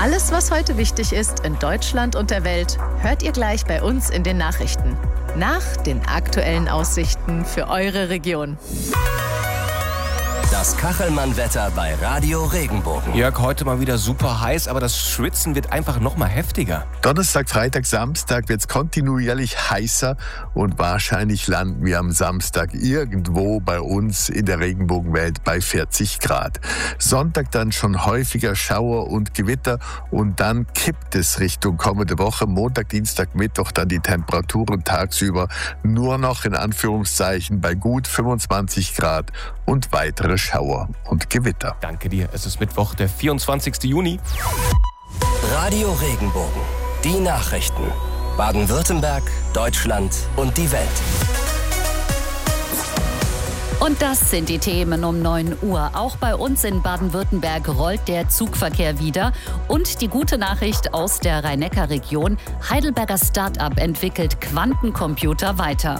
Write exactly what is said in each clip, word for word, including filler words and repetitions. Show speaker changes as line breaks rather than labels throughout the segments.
Alles, was heute wichtig ist in Deutschland und der Welt, hört ihr gleich bei uns in den Nachrichten. Nach den aktuellen Aussichten für eure Region.
Das Kachelmann-Wetter bei Radio Regenbogen.
Jörg, heute mal wieder super heiß, aber das Schwitzen wird einfach noch mal heftiger.
Donnerstag, Freitag, Samstag wird es kontinuierlich heißer und wahrscheinlich landen wir am Samstag irgendwo bei uns in der Regenbogenwelt bei vierzig Grad. Sonntag dann schon häufiger Schauer und Gewitter und dann kippt es Richtung kommende Woche. Montag, Dienstag, Mittwoch dann die Temperaturen tagsüber nur noch in Anführungszeichen bei gut fünfundzwanzig Grad und weitere Schauer und Gewitter.
Danke dir. Es ist Mittwoch, der vierundzwanzigsten Juni.
Radio Regenbogen. Die Nachrichten. Baden-Württemberg, Deutschland und die Welt.
Und das sind die Themen um neun Uhr. Auch bei uns in Baden-Württemberg rollt der Zugverkehr wieder. Und die gute Nachricht aus der Rhein-Neckar-Region: Heidelberger Start-up entwickelt Quantencomputer weiter.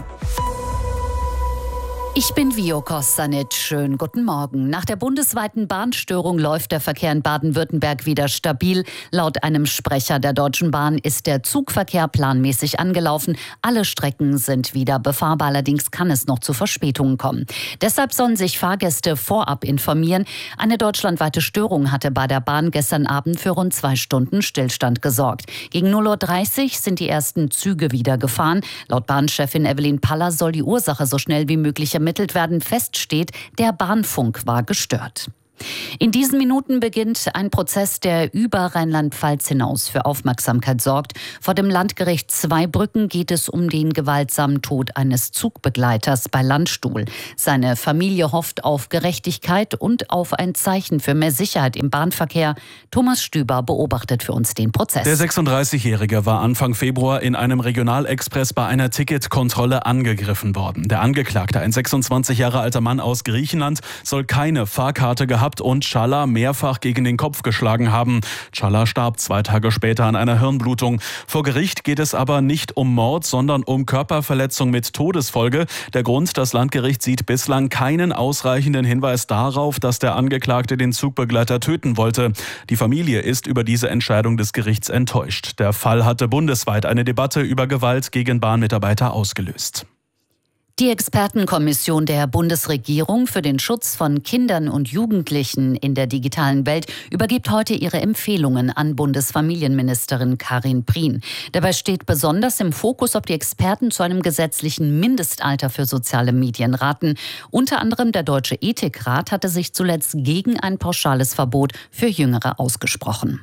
Ich bin Vio Kostanit. Schönen guten Morgen. Nach der bundesweiten Bahnstörung läuft der Verkehr in Baden-Württemberg wieder stabil. Laut einem Sprecher der Deutschen Bahn ist der Zugverkehr planmäßig angelaufen. Alle Strecken sind wieder befahrbar. Allerdings kann es noch zu Verspätungen kommen. Deshalb sollen sich Fahrgäste vorab informieren. Eine deutschlandweite Störung hatte bei der Bahn gestern Abend für rund zwei Stunden Stillstand gesorgt. Gegen null Uhr dreißig sind die ersten Züge wieder gefahren. Laut Bahnchefin Evelyn Paller soll die Ursache so schnell wie möglich ermittelt werden. Fest steht, der Bahnfunk war gestört. In diesen Minuten beginnt ein Prozess, der über Rheinland-Pfalz hinaus für Aufmerksamkeit sorgt. Vor dem Landgericht Zweibrücken geht es um den gewaltsamen Tod eines Zugbegleiters bei Landstuhl. Seine Familie hofft auf Gerechtigkeit und auf ein Zeichen für mehr Sicherheit im Bahnverkehr. Thomas Stüber beobachtet für uns den Prozess.
Der sechsunddreißigjährige war Anfang Februar in einem Regionalexpress bei einer Ticketkontrolle angegriffen worden. Der Angeklagte, ein sechsundzwanzig Jahre alter Mann aus Griechenland, soll keine Fahrkarte gehabt und Chala mehrfach gegen den Kopf geschlagen haben. Chala starb zwei Tage später an einer Hirnblutung. Vor Gericht geht es aber nicht um Mord, sondern um Körperverletzung mit Todesfolge. Der Grund: Das Landgericht sieht bislang keinen ausreichenden Hinweis darauf, dass der Angeklagte den Zugbegleiter töten wollte. Die Familie ist über diese Entscheidung des Gerichts enttäuscht. Der Fall hatte bundesweit eine Debatte über Gewalt gegen Bahnmitarbeiter ausgelöst.
Die Expertenkommission der Bundesregierung für den Schutz von Kindern und Jugendlichen in der digitalen Welt übergibt heute ihre Empfehlungen an Bundesfamilienministerin Karin Prien. Dabei steht besonders im Fokus, ob die Experten zu einem gesetzlichen Mindestalter für soziale Medien raten. Unter anderem der Deutsche Ethikrat hatte sich zuletzt gegen ein pauschales Verbot für Jüngere ausgesprochen.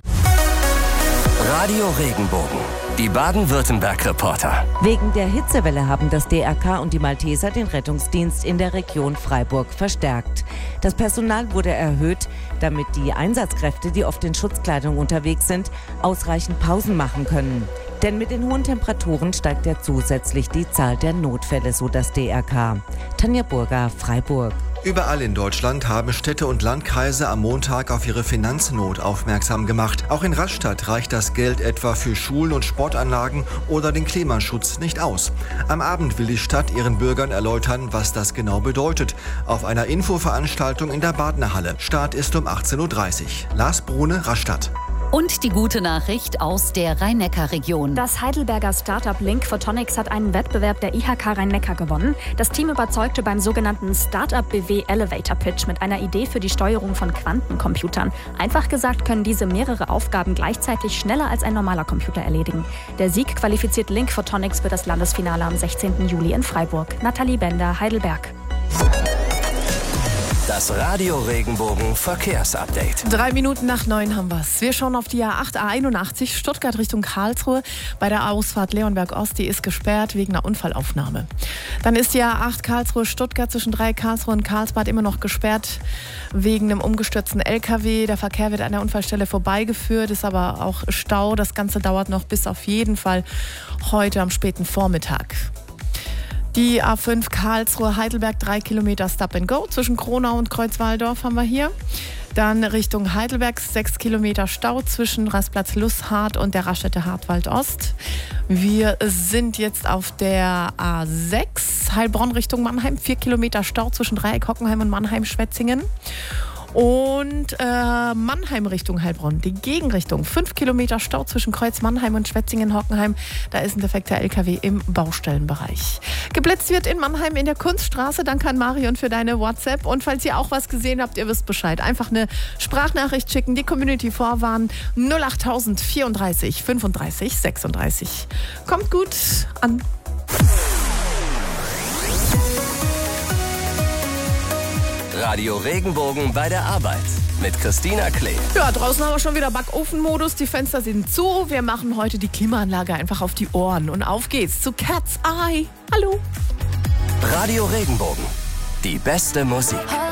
Radio Regenbogen. Die Baden-Württemberg-Reporter.
Wegen der Hitzewelle haben das D R K und die Malteser den Rettungsdienst in der Region Freiburg verstärkt. Das Personal wurde erhöht, damit die Einsatzkräfte, die oft in Schutzkleidung unterwegs sind, ausreichend Pausen machen können. Denn mit den hohen Temperaturen steigt ja zusätzlich die Zahl der Notfälle, so das D R K. Tanja Burger, Freiburg.
Überall in Deutschland haben Städte und Landkreise am Montag auf ihre Finanznot aufmerksam gemacht. Auch in Rastatt reicht das Geld etwa für Schulen und Sportanlagen oder den Klimaschutz nicht aus. Am Abend will die Stadt ihren Bürgern erläutern, was das genau bedeutet. Auf einer Infoveranstaltung in der Badnerhalle. Start ist um achtzehn Uhr dreißig. Lars Brune, Rastatt.
Und die gute Nachricht aus der Rhein-Neckar-Region.
Das Heidelberger Startup Link Photonics hat einen Wettbewerb der I H K Rhein-Neckar gewonnen. Das Team überzeugte beim sogenannten Startup B W Elevator Pitch mit einer Idee für die Steuerung von Quantencomputern. Einfach gesagt können diese mehrere Aufgaben gleichzeitig schneller als ein normaler Computer erledigen. Der Sieg qualifiziert Link Photonics für das Landesfinale am sechzehnten Juli in Freiburg. Nathalie Bender, Heidelberg.
Das Radio Regenbogen Verkehrsupdate.
Drei Minuten nach neun haben wir's. Wir schauen auf die A acht A einundachtzig Stuttgart Richtung Karlsruhe. Bei der Ausfahrt Leonberg Ost, die ist gesperrt wegen einer Unfallaufnahme. Dann ist die A acht Karlsruhe Stuttgart zwischen drei Karlsruhe und Karlsbad immer noch gesperrt wegen einem umgestürzten L K W. Der Verkehr wird an der Unfallstelle vorbeigeführt, ist aber auch Stau. Das Ganze dauert noch bis auf jeden Fall heute am späten Vormittag. Die A fünf Karlsruhe-Heidelberg, drei Kilometer Stop and Go. Zwischen Kronau und Kreuzwaldorf haben wir hier. Dann Richtung Heidelberg, sechs Kilometer Stau zwischen Rastplatz Lusshardt und der Raststätte Hartwald Ost. Wir sind jetzt auf der A sechs, Heilbronn Richtung Mannheim, vier Kilometer Stau zwischen Dreieck Hockenheim und Mannheim-Schwetzingen. Und äh, Mannheim Richtung Heilbronn, die Gegenrichtung. Fünf Kilometer Stau zwischen Kreuz Mannheim und Schwetzingen-Hockenheim. Da ist ein defekter L K W im Baustellenbereich. Geblitzt wird in Mannheim in der Kunststraße. Danke an Marion für deine WhatsApp. Und falls ihr auch was gesehen habt, ihr wisst Bescheid. Einfach eine Sprachnachricht schicken, die Community vorwarnen. null acht null null vierunddreißig fünfunddreißig sechsunddreißig. Kommt gut an.
Radio Regenbogen bei der Arbeit mit Christina Klee.
Ja, draußen haben wir schon wieder Backofenmodus. Die Fenster sind zu. Wir machen heute die Klimaanlage einfach auf die Ohren. Und auf geht's zu Cat's Eye. Hallo.
Radio Regenbogen. Die beste Musik.